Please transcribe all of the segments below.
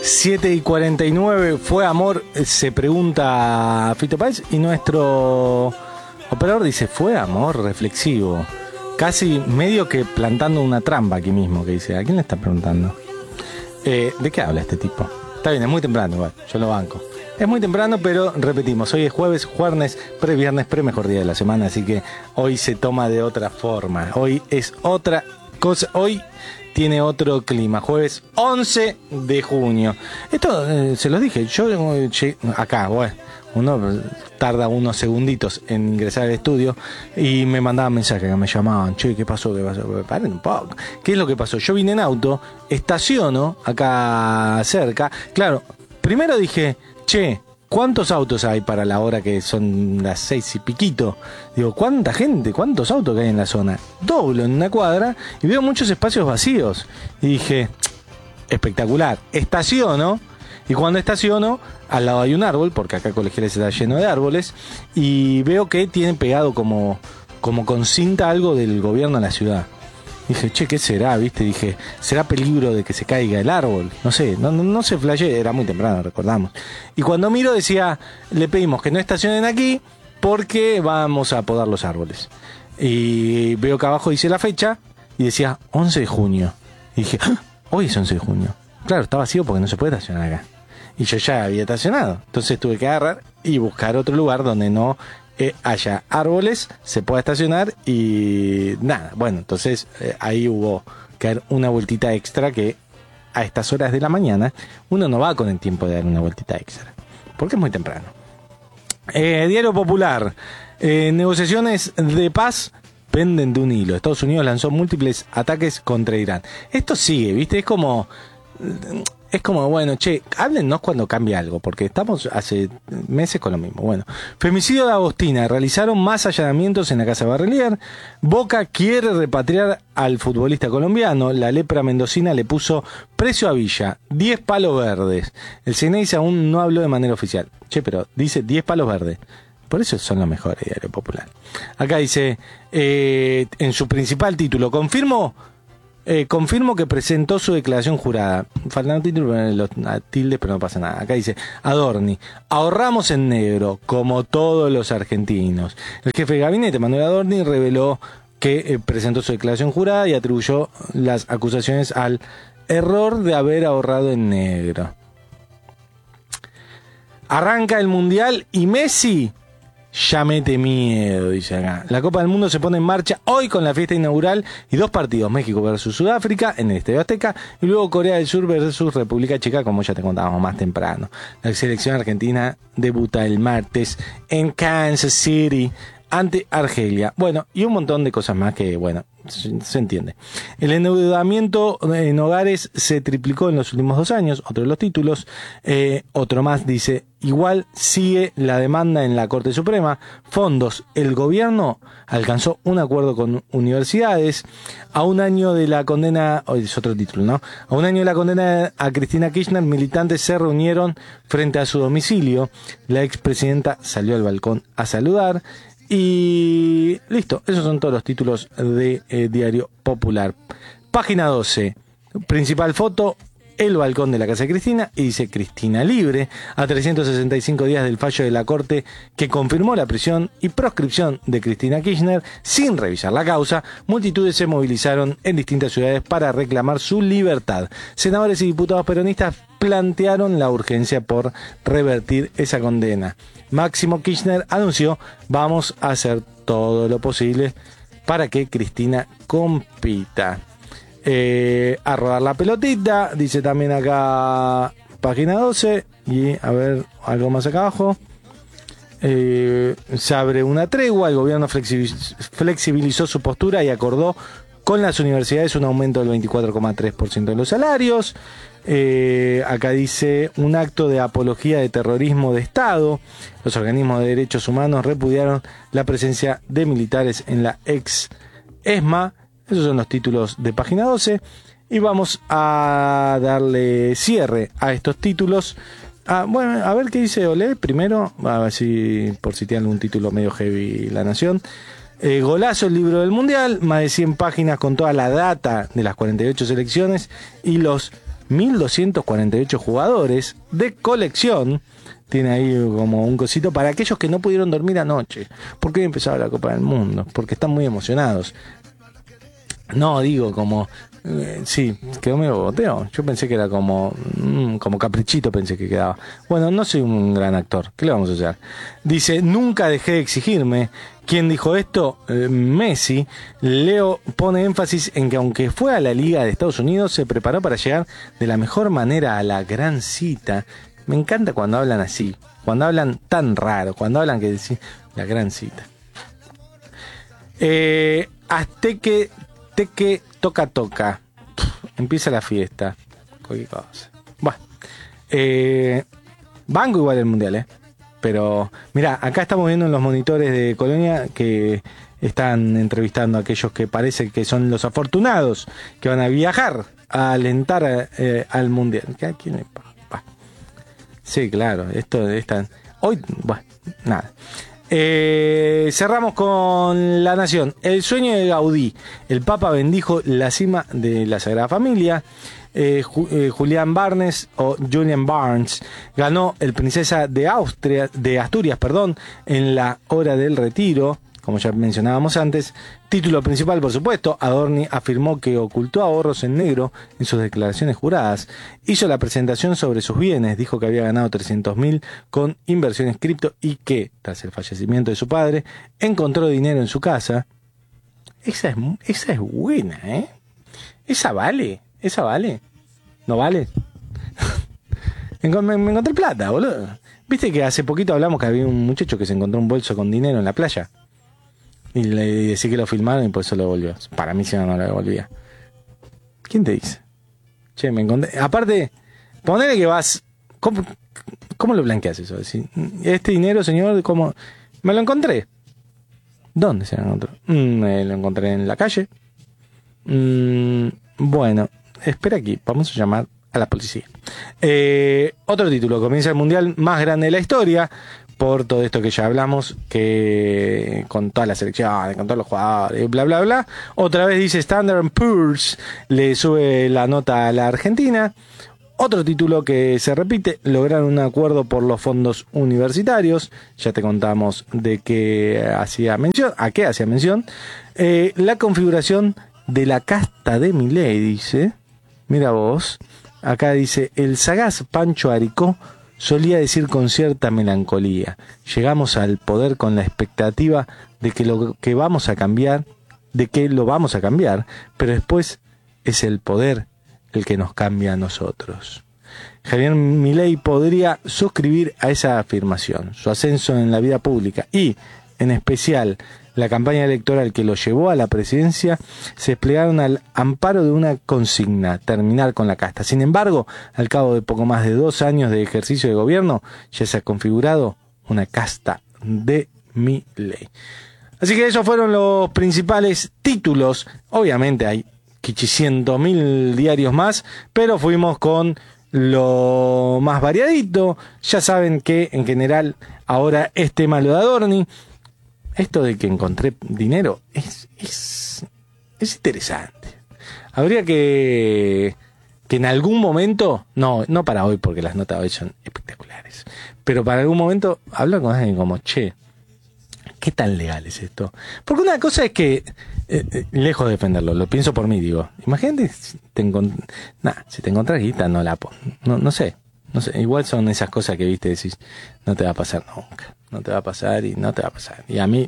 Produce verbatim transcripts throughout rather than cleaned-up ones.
siete y cuarenta y nueve, ¿fue amor? Se pregunta Fito Páez, y nuestro operador dice, ¿fue amor? Reflexivo. Casi medio que plantando una trampa aquí mismo, que dice, ¿a quién le está preguntando? Eh, ¿De qué habla este tipo? Está bien, es muy temprano igual, yo lo banco. Es muy temprano, pero repetimos, hoy es jueves, jueves, pre-viernes, pre-mejor día de la semana, así que hoy se toma de otra forma. Hoy es otra cosa, hoy tiene otro clima, jueves once de junio. Esto eh, se los dije, yo eh, acá, bueno, uno tarda unos segunditos en ingresar al estudio y me mandaban mensajes que me llamaban, che, ¿qué pasó? ¿Qué pasó? Paren un poco. ¿Qué es lo que pasó? Yo vine en auto, estaciono acá cerca. Claro, primero dije, che, ¿cuántos autos hay para la hora que son las seis y piquito? Digo, ¿cuánta gente? ¿Cuántos autos que hay en la zona? Doblo en una cuadra y veo muchos espacios vacíos. Y dije, espectacular. Estaciono. Y cuando estaciono, al lado hay un árbol, porque acá Colegiales está lleno de árboles, y veo que tienen pegado como, como con cinta algo del gobierno de la ciudad. Dije, che, ¿qué será? ¿Viste? Dije, ¿será peligro de que se caiga el árbol? No sé, no, no, no se flashé, era muy temprano, recordamos. Y cuando miro decía, le pedimos que no estacionen aquí porque vamos a podar los árboles. Y veo que abajo dice la fecha y decía once de junio. Y dije, ¡ah! Hoy es once de junio. Claro, está vacío porque no se puede estacionar acá. Y yo ya había estacionado. Entonces tuve que agarrar y buscar otro lugar donde no eh, haya árboles, se pueda estacionar y nada. Bueno, entonces eh, ahí hubo que dar una vueltita extra que a estas horas de la mañana uno no va con el tiempo de dar una vueltita extra. Porque es muy temprano. Eh, Diario Popular. Eh, negociaciones de paz penden de un hilo. Estados Unidos lanzó múltiples ataques contra Irán. Esto sigue, ¿viste? Es como... Es como, bueno, che, háblennos cuando cambie algo, porque estamos hace meses con lo mismo. Bueno, femicidio de Agostina, realizaron más allanamientos en la casa de Barrelier. Boca quiere repatriar al futbolista colombiano. La lepra mendocina le puso precio a Villa, diez palos verdes. El Ceneice aún no habló de manera oficial. Che, pero dice diez palos verdes. Por eso son los mejores, Diario Popular. Acá dice, eh, en su principal título, confirmo... Eh, confirmo que presentó su declaración jurada. Faltan títulos, los tildes, pero no pasa nada. Acá dice, Adorni, ahorramos en negro, como todos los argentinos. El jefe de gabinete, Manuel Adorni, reveló que eh, presentó su declaración jurada y atribuyó las acusaciones al error de haber ahorrado en negro. Arranca el Mundial y Messi... ya mete miedo, dice acá. La Copa del Mundo se pone en marcha hoy con la fiesta inaugural y dos partidos, México versus Sudáfrica en el Estadio Azteca y luego Corea del Sur versus República Checa, como ya te contábamos más temprano. La selección argentina debuta el martes en Kansas City ante Argelia. Bueno, y un montón de cosas más que, bueno, se, se entiende. El endeudamiento en hogares se triplicó en los últimos dos años, otro de los títulos. Eh, otro más dice, igual sigue la demanda en la Corte Suprema. Fondos, el gobierno alcanzó un acuerdo con universidades. A un año de la condena, hoy es otro título, ¿no? A un año de la condena a Cristina Kirchner, militantes se reunieron frente a su domicilio. La expresidenta salió al balcón a saludar. Y listo, esos son todos los títulos de eh, Diario Popular. Página doce, principal foto, el balcón de la casa de Cristina, y dice Cristina libre, a trescientos sesenta y cinco días del fallo de la Corte que confirmó la prisión y proscripción de Cristina Kirchner sin revisar la causa. Multitudes se movilizaron en distintas ciudades para reclamar su libertad. Senadores y diputados peronistas plantearon la urgencia por revertir esa condena. Máximo Kirchner anunció, vamos a hacer todo lo posible para que Cristina compita. Eh, a rodar la pelotita, dice también acá página doce, y a ver, algo más acá abajo. Eh, se abre una tregua, el gobierno flexibilizó su postura y acordó con las universidades un aumento del veinticuatro coma tres por ciento de los salarios. Eh, acá dice un acto de apología de terrorismo de Estado. Los organismos de derechos humanos repudiaron la presencia de militares en la ex ESMA. Esos son los títulos de página doce. Y vamos a darle cierre a estos títulos. Ah, bueno, a ver qué dice Olé primero. A ver si, por si tiene algún título medio heavy La Nación. Eh, golazo el libro del Mundial. Más de cien páginas con toda la data de las cuarenta y ocho selecciones y los mil doscientos cuarenta y ocho jugadores de colección. Tiene ahí como un cosito para aquellos que no pudieron dormir anoche. Porque hoy empezaba la Copa del Mundo. Porque están muy emocionados. No, digo como... Eh, sí, quedó medio boteo. Yo pensé que era como mmm, como caprichito, pensé que quedaba. Bueno, no soy un gran actor. ¿Qué le vamos a hacer? Dice, nunca dejé de exigirme. ¿Quién dijo esto? Eh, Messi. Leo pone énfasis en que aunque fue a la Liga de Estados Unidos, se preparó para llegar de la mejor manera a la gran cita. Me encanta cuando hablan así, cuando hablan tan raro, cuando hablan que decís la gran cita. Eh, Azteque, teque, toca, toca. Pff, empieza la fiesta. Cualquier cosa. Bueno, eh, banco igual el mundial, ¿eh? Pero, mira, acá estamos viendo en los monitores de Colonia que están entrevistando a aquellos que parece que son los afortunados que van a viajar a alentar eh, al mundial. ¿A quién le pasa? Sí, claro, esto esta, hoy, bueno, nada. Eh, cerramos con La Nación. El sueño de Gaudí. El Papa bendijo la cima de la Sagrada Familia. Eh, Ju, eh, Julián Barnes o Julian Barnes ganó el Princesa de Austria, de Asturias, perdón, en la hora del retiro. Como ya mencionábamos antes, título principal, por supuesto. Adorni afirmó que ocultó ahorros en negro en sus declaraciones juradas. Hizo la presentación sobre sus bienes, dijo que había ganado trescientos mil con inversiones cripto y que, tras el fallecimiento de su padre, encontró dinero en su casa. Esa es, esa es buena, ¿eh? Esa vale, esa vale. ¿No vale? me, me encontré plata, boludo. ¿Viste que hace poquito hablamos que había un muchacho que se encontró un bolso con dinero en la playa? Y le decía que lo filmaron y por eso lo devolvió. Para mí si no, no lo devolvía. ¿Quién te dice? Che, me encontré... Aparte, ponele que vas... ¿Cómo, cómo lo blanqueas eso? Decir, este dinero, señor, ¿cómo...? Me lo encontré. ¿Dónde se lo encontró? Mm, me lo encontré en la calle. Mm, bueno, espera aquí. Vamos a llamar a la policía. Eh, otro título. Comienza el mundial más grande de la historia. Por todo esto que ya hablamos, que con todas las selecciones, con todos los jugadores, bla, bla, bla. Otra vez dice Standard and Poor's, le sube la nota a la Argentina. Otro título que se repite, lograron un acuerdo por los fondos universitarios. Ya te contamos de qué hacía mención, a qué hacía mención. Eh, la configuración de la casta de Milei, dice. Mira vos, acá dice, el sagaz Pancho Aricó solía decir con cierta melancolía, llegamos al poder con la expectativa de que lo que vamos a cambiar, de que lo vamos a cambiar, pero después es el poder el que nos cambia a nosotros. Javier Milei podría suscribir a esa afirmación. Su ascenso en la vida pública y, en especial, la campaña electoral que lo llevó a la presidencia se desplegaron al amparo de una consigna, terminar con la casta. Sin embargo, al cabo de poco más de dos años de ejercicio de gobierno, ya se ha configurado una casta de Milei. Así que esos fueron los principales títulos. Obviamente hay quinientos mil diarios más, pero fuimos con lo más variadito. Ya saben que en general ahora es tema lo de Adorni. Esto de que encontré dinero es, es, es interesante. Habría que, que en algún momento, no, no para hoy porque las notas de hoy son espectaculares, pero para algún momento hablar con alguien como, che, ¿qué tan legal es esto? Porque una cosa es que, eh, eh, lejos de defenderlo, lo pienso por mí, digo, imagínate, si te, encont- nah, si te encontrás guita, no la pon, no, no sé, no sé, igual son esas cosas que viste, decís, no te va a pasar nunca. No te va a pasar y no te va a pasar. Y a mí,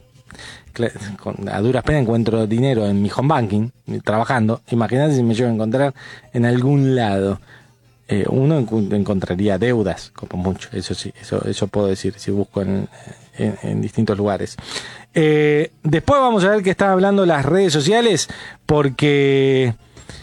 a duras penas encuentro dinero en mi home banking, trabajando. Imagínate si me llevo a encontrar en algún lado. Eh, uno encontraría deudas, como mucho. Eso sí, eso, eso puedo decir, si busco en, en, en distintos lugares. Eh, después vamos a ver qué están hablando las redes sociales, porque...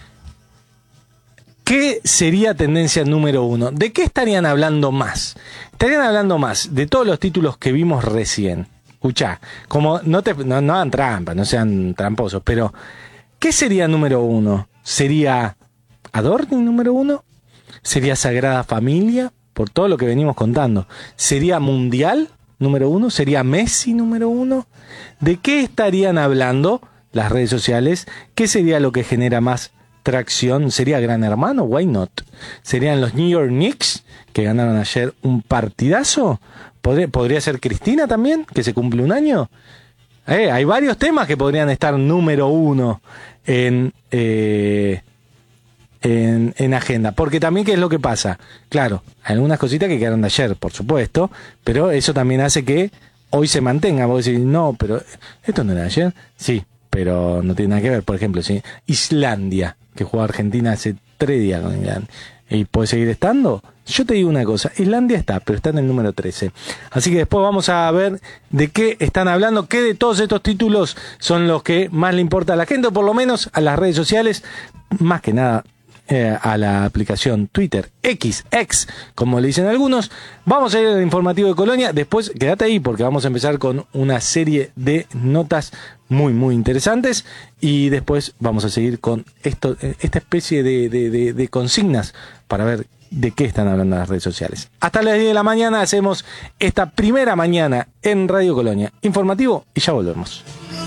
¿qué sería tendencia número uno? ¿De qué estarían hablando más? Estarían hablando más de todos los títulos que vimos recién. Escuchá, como no, te, no, no hagan trampa, no sean tramposos, pero ¿qué sería número uno? ¿Sería Adorni número uno? ¿Sería Sagrada Familia? Por todo lo que venimos contando. ¿Sería Mundial número uno? ¿Sería Messi número uno? ¿De qué estarían hablando las redes sociales? ¿Qué sería lo que genera más distracción, sería Gran Hermano, why not? Serían los New York Knicks, que ganaron ayer un partidazo. ¿Podría, podría ser Cristina también, que se cumple un año? Eh, hay varios temas que podrían estar número uno en, eh, en, en agenda. Porque también, ¿qué es lo que pasa? Claro, hay algunas cositas que quedaron de ayer, por supuesto, pero eso también hace que hoy se mantenga. Vos decís, no, pero esto no era ayer. Sí, pero no tiene nada que ver. Por ejemplo, ¿sí? Islandia, que jugó Argentina hace tres días con Islandia. ¿Y puede seguir estando? Yo te digo una cosa, Islandia está, pero está en el número trece. Así que después vamos a ver de qué están hablando, qué de todos estos títulos son los que más le importa a la gente, o por lo menos a las redes sociales, más que nada eh, a la aplicación Twitter, X, X, como le dicen algunos. Vamos a ir al informativo de Colonia, después quédate ahí porque vamos a empezar con una serie de notas muy, muy interesantes, y después vamos a seguir con esto, esta especie de, de, de, de consignas para ver de qué están hablando las redes sociales. Hasta las diez de la mañana hacemos esta primera mañana en Radio Colonia. Informativo y ya volvemos.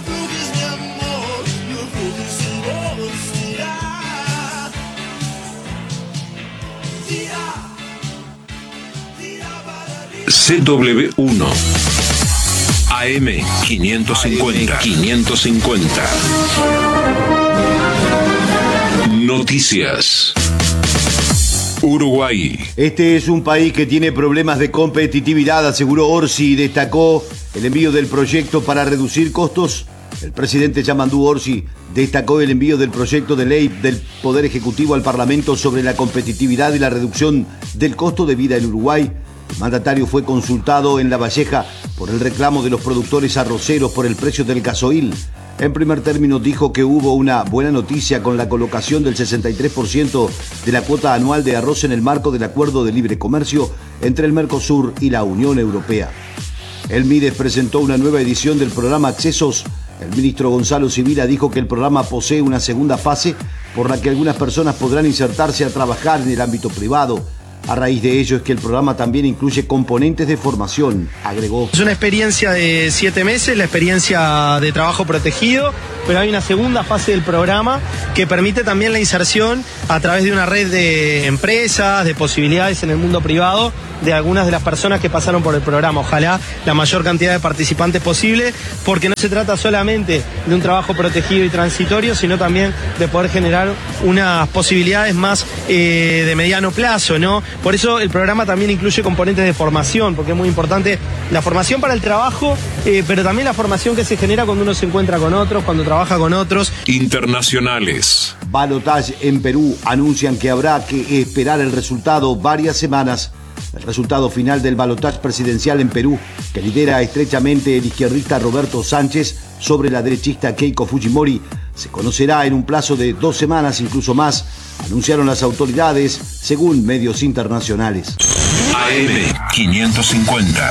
C W uno A M quinientos cincuenta. quinientos cincuenta. Noticias. Uruguay. Este es un país que tiene problemas de competitividad, aseguró Orsi, y destacó el envío del proyecto para reducir costos. El presidente Yamandú Orsi destacó el envío del proyecto de ley del Poder Ejecutivo al Parlamento sobre la competitividad y la reducción del costo de vida en Uruguay. El mandatario fue consultado en La Valleja por el reclamo de los productores arroceros por el precio del gasoil. En primer término dijo que hubo una buena noticia con la colocación del sesenta y tres por ciento de la cuota anual de arroz en el marco del Acuerdo de Libre Comercio entre el Mercosur y la Unión Europea. El Mides presentó una nueva edición del programa Accesos. El ministro Gonzalo Sibila dijo que el programa posee una segunda fase por la que algunas personas podrán insertarse a trabajar en el ámbito privado. A raíz de ello es que el programa también incluye componentes de formación, agregó. Es una experiencia de siete meses, la experiencia de trabajo protegido, pero hay una segunda fase del programa que permite también la inserción a través de una red de empresas, de posibilidades en el mundo privado, de algunas de las personas que pasaron por el programa. Ojalá la mayor cantidad de participantes posible, porque no se trata solamente de un trabajo protegido y transitorio, sino también de poder generar unas posibilidades más eh, de mediano plazo, ¿no? Por eso el programa también incluye componentes de formación, porque es muy importante la formación para el trabajo, eh, pero también la formación que se genera cuando uno se encuentra con otros, cuando trabaja con otros. Internacionales. Balotaje en Perú. Anuncian que habrá que esperar el resultado varias semanas. El resultado final del balotaje presidencial en Perú, que lidera estrechamente el izquierdista Roberto Sánchez sobre la derechista Keiko Fujimori, se conocerá en un plazo de dos semanas, incluso más, anunciaron las autoridades, según medios internacionales. A M quinientos cincuenta.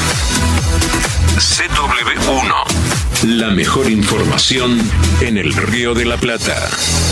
C W uno. La mejor información en el Río de la Plata.